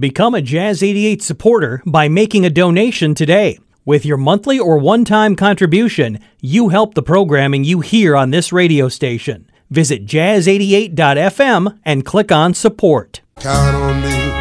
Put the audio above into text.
Become a Jazz 88 supporter by making a donation today. With your monthly or one-time contribution, you help the programming you hear on this radio station. Visit jazz88.fm and click on support. Count on me.